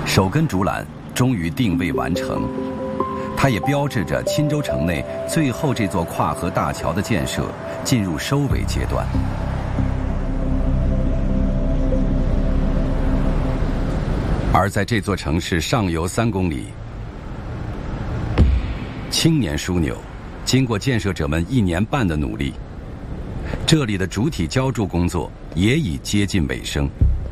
首根竹缆终于定位完成，它也标志着钦州城内最后这座跨河大桥的建设进入收尾阶段。而在这座城市上游3公里，青年枢纽经过建设者们1年半的努力，这里的主体浇筑工作也已接近尾声。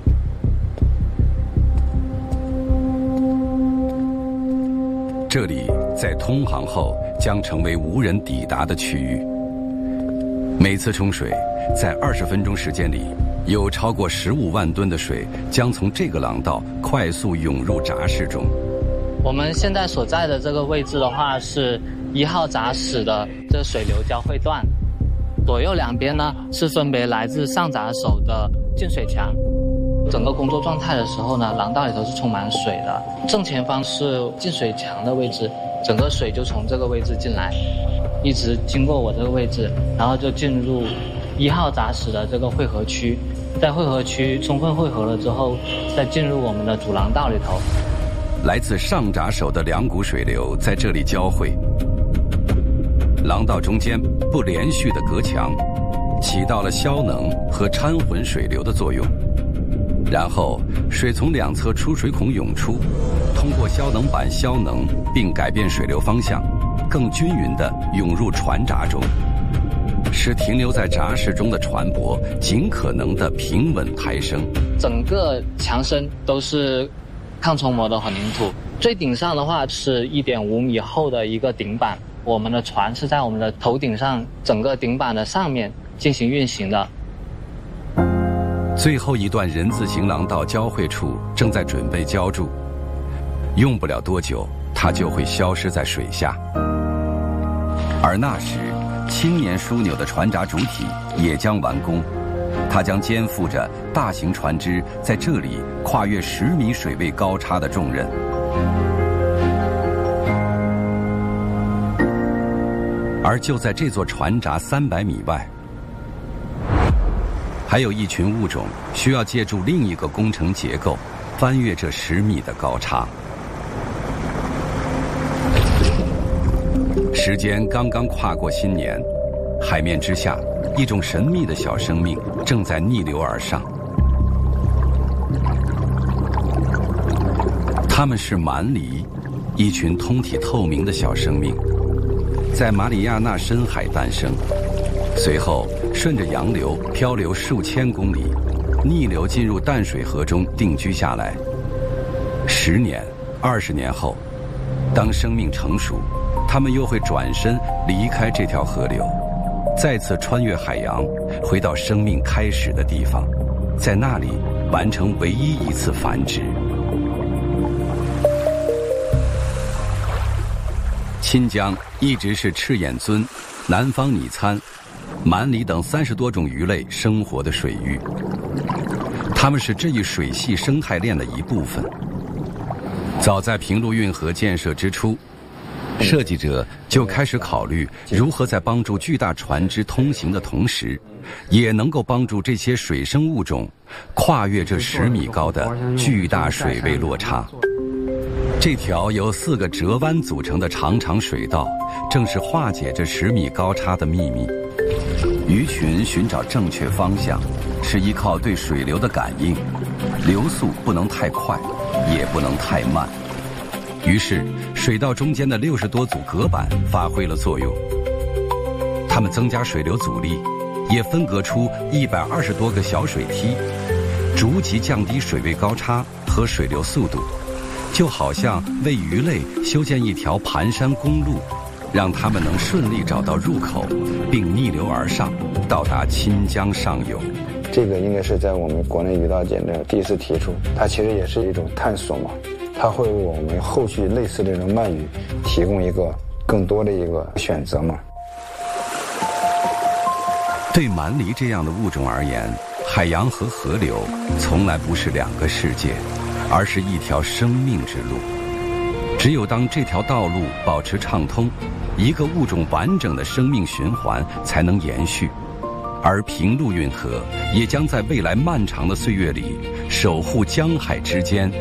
这里在通航后将成为无人抵达的区域。每次冲水，在20分钟时间里，有超过15万吨的水将从这个廊道快速涌入闸室中。 我们现在所在的这个位置的话，是1号闸室的这水流交汇段，左右两边呢是分别来自上闸手的进水墙。整个工作状态的时候呢，廊道里头是充满水的。正前方是进水墙的位置，整个水就从这个位置进来，一直经过我这个位置，然后就进入1号闸室的这个汇合区。在汇合区充分汇合了之后，再进入我们的主廊道里头。 来自上闸手的2股水流在这里交汇，廊道中间不连续的隔墙起到了消能和掺混水流的作用。然后水从2侧出水孔涌出，通过消能板消能并改变水流方向，更均匀地涌入船闸中，使停留在闸室中的船舶尽可能的平稳抬升。 整个墙身都是抗冲膜的混凝土，最顶上的话是1.5米厚的一个顶板，我们的船是在我们的头顶上整个顶板的上面进行运行的。 最后一段人字形廊道交汇处正在准备浇筑，用不了多久它就会消失在水下。而那时青年枢纽的船闸主体也将完工，它将肩负着大型船只在这里跨越10米水位高差的重任。而就在这座船闸300米外，还有一群物种需要借助另一个工程结构翻越这10米的高差。时间刚刚跨过新年，海面之下，一种神秘的小生命正在逆流而上。它们是蛮狸，一群通体透明的小生命，在马里亚纳深海诞生，随后顺着洋流漂流数千公里，逆流进入淡水河中定居下来。10年、20年后，当生命成熟，它们又会转身离开这条河流，再次穿越海洋，回到生命开始的地方，在那里完成唯一一次繁殖。钦江一直是赤眼鳟、南方拟参、蛮狸等30多种鱼类生活的水域，它们是这一水系生态链的一部分。早在平陆运河建设之初，设计者就开始考虑如何在帮助巨大船只通行的同时，也能够帮助这些水生物种跨越这10米高的巨大水位落差。这条由4个折弯组成的长长水道，正是化解这10米高差的秘密。鱼群寻找正确方向，是依靠对水流的感应，流速不能太快，也不能太慢。于是，水道中间的60多组隔板发挥了作用。它们增加水流阻力，也分隔出120多个小水梯，逐级降低水位高差和水流速度，就好像为鱼类修建一条盘山公路，让它们能顺利找到入口，并逆流而上，到达钦江上游。 这个应该是在我们国内鱼道界的第一次提出，它其实也是一种探索嘛，它会为我们后续类似这种鳗鱼提供一个更多的一个选择嘛。 对蛮狸这样的物种而言，海洋和河流从来不是2个世界，而是一条生命之路。只有当这条道路保持畅通，一个物种完整的生命循环才能延续，而平陆运河也将在未来漫长的岁月里守护江海之间